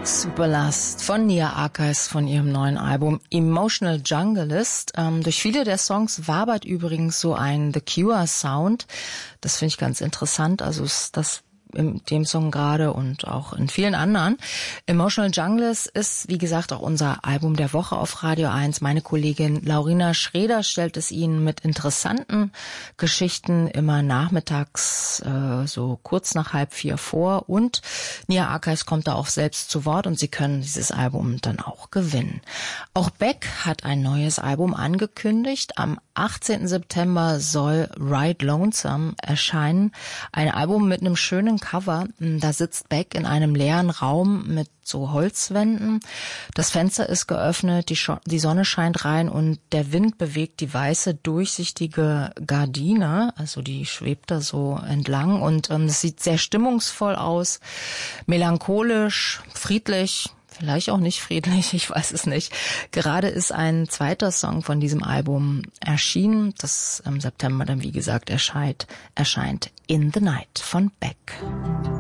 Superlast von Nia Archives von ihrem neuen Album Emotional Junglist. Durch viele der Songs wabert übrigens so ein The Cure Sound. Das finde ich ganz interessant. Also ist das in dem Song gerade und auch in vielen anderen. Emotional Junglist ist, wie gesagt, auch unser Album der Woche auf Radio 1. Meine Kollegin Laurina Schreder stellt es Ihnen mit interessanten Geschichten immer nachmittags so kurz nach 3:30 vor. Und Nia Archives kommt da auch selbst zu Wort und Sie können dieses Album dann auch gewinnen. Auch Beck hat ein neues Album angekündigt. Am 18. September soll Ride Lonesome erscheinen. Ein Album mit einem schönen Cover. Da sitzt Beck in einem leeren Raum mit so Holzwänden. Das Fenster ist geöffnet, die Sonne scheint rein und der Wind bewegt die weiße, durchsichtige Gardine. Also die schwebt da so entlang und es sieht sehr stimmungsvoll aus, melancholisch, friedlich. Vielleicht auch nicht friedlich, ich weiß es nicht. Gerade ist ein zweiter Song von diesem Album erschienen, das im September dann wie gesagt erscheint In the Night von Beck.